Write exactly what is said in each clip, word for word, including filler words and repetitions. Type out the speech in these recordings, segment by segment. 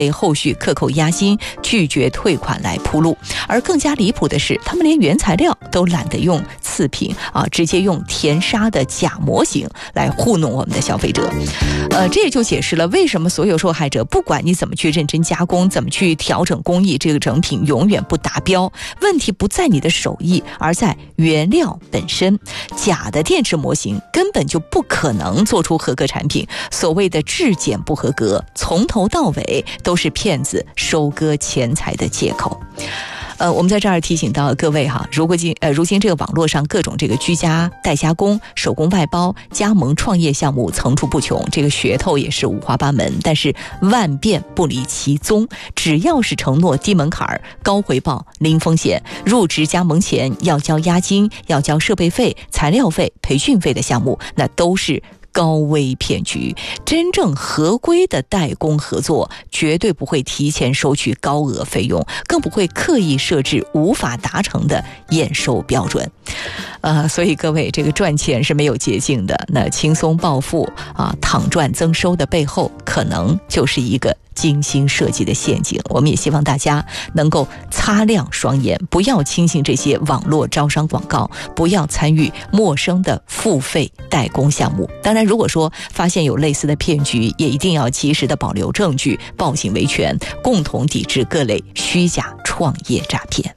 为后续克扣押金、拒绝退款来铺路。而更加离谱的是，他们连原材料都懒得用次品啊，直接用填沙的假模型来糊弄我们的消费者。呃，这也就解释了为什么所有受害者，不管你怎么去认真加工，怎么去调整工艺，这个成品永远不达标。问题不在你的手艺，而在原料本身。假的电池模型根本就不可能做出合格产品。所谓的质检不合格，从头到尾都是骗子收割钱财的借口。呃，我们在这儿提醒到各位哈，如果今呃如今这个网络上各种这个居家代加工、手工外包、加盟创业项目层出不穷，这个噱头也是五花八门，但是万变不离其宗。只要是承诺低门槛、高回报、零风险，入职加盟前要交押金、要交设备费、材料费、培训费的项目，那都是高危骗局。真正合规的代工合作绝对不会提前收取高额费用，更不会刻意设置无法达成的验收标准。呃，所以各位，这个赚钱是没有捷径的。那轻松暴富啊，躺赚增收的背后，可能就是一个精心设计的陷阱。我们也希望大家能够擦亮双眼，不要轻信这些网络招商广告，不要参与陌生的付费代工项目。当然，如果说发现有类似的骗局，也一定要及时的保留证据，报警维权，共同抵制各类虚假创业诈骗。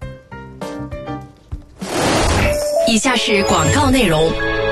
以下是广告内容。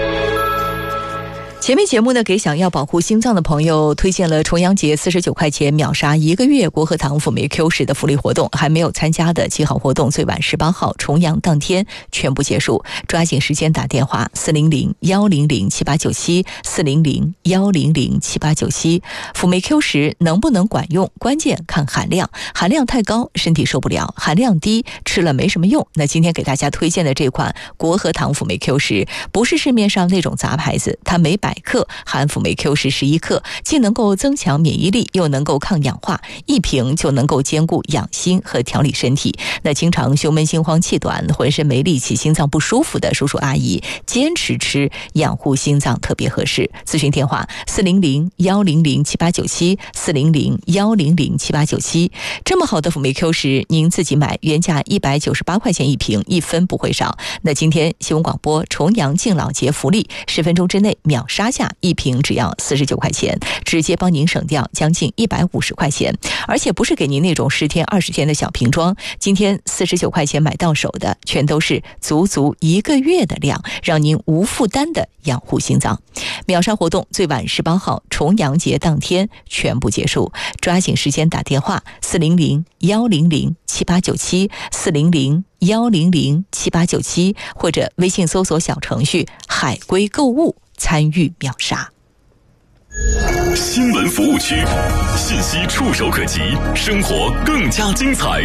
前面节目呢，给想要保护心脏的朋友推荐了重阳节四十九块钱秒杀一个月国和堂辅酶 Q 十的福利活动，还没有参加的记好活动，最晚十八号重阳当天全部结束，抓紧时间打电话四零零一零零七八九七 四零零一零零七八九七。辅酶 Q 十能不能管用，关键看含量，含量太高身体受不了，含量低吃了没什么用。那今天给大家推荐的这款国和堂辅酶 Q 十，不是市面上那种杂牌子，它每百克含辅酶 Q 十十一克，既能够增强免疫力，又能够抗氧化，一瓶就能够兼顾养心和调理身体。那经常胸闷心慌气短，浑身没力气，心脏不舒服的叔叔阿姨，坚持吃养护心脏特别合适。咨询电话四零零一零零七八九七 四零零一零零七八九七。这么好的辅酶 Q 十，您自己买原价一百九十八块钱一瓶，一分不会少。那今天新闻广播重阳敬老节福利，十分钟之内秒杀价，一瓶只要四十九块钱，直接帮您省掉将近一百五十块钱。而且不是给您那种十天二十天的小瓶装，今天四十九块钱买到手的全都是足足一个月的量，让您无负担的养护心脏。秒杀活动最晚十八号重阳节当天全部结束，抓紧时间打电话四零零一零零七八九七 四零零一零零七八九七，或者微信搜索小程序海龟购物参与秒杀。 新闻服务区，信息触手可及，生活更加精彩。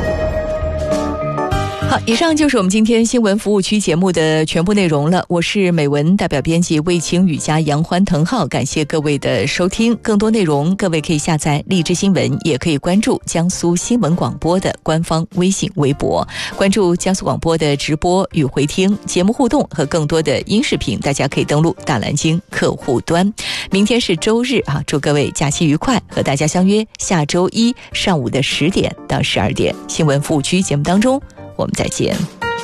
好，以上就是我们今天新闻服务区节目的全部内容了。我是美文代表编辑魏清雨加杨欢腾浩，感谢各位的收听。更多内容各位可以下载荔枝新闻，也可以关注江苏新闻广播的官方微信微博，关注江苏广播的直播与回听节目互动和更多的音视频，大家可以登录大蓝鲸客户端。明天是周日啊，祝各位假期愉快，和大家相约下周一上午的十点到十二点新闻服务区节目当中，我们再见。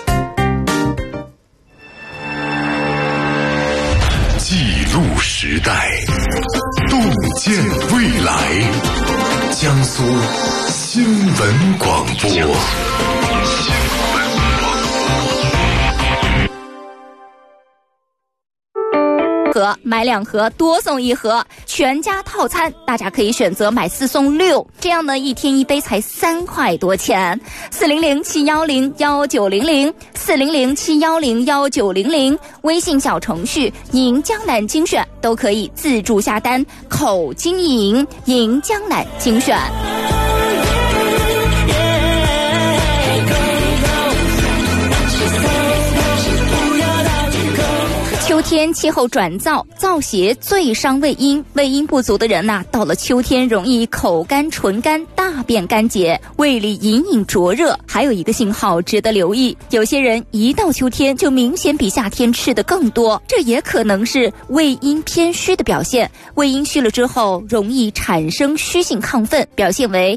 记录时代，洞见未来。江苏新闻广播。 盒买两盒多送一盒，全家套餐大家可以选择买四送六，这样呢一天一杯才三块多钱。四零零七幺零幺九零零 四零零七幺零幺九零零，微信小程序赢江南精选都可以自助下单，口经营赢江南精选。秋天气候转燥，燥邪最伤胃阴，胃阴不足的人呐、啊，到了秋天容易口干唇干，大便干结，胃里隐隐灼热。还有一个信号值得留意，有些人一到秋天就明显比夏天吃的更多，这也可能是胃阴偏虚的表现。胃阴虚了之后，容易产生虚性亢奋，表现为